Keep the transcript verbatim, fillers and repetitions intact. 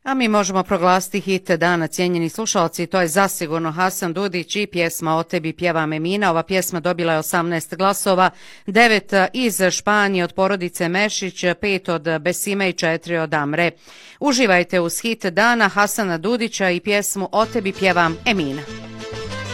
A mi možemo proglasiti hit dana, cijenjeni slušalci, to je zasigurno Hasan Dudić i pjesma O tebi pjevam Emina. Ova pjesma dobila je osamnaest glasova, devet iz Španije od porodice Mešić, pet od Besime i četiri od Amre. Uživajte uz hit dana Hasana Dudića i pjesmu O tebi pjevam Emina.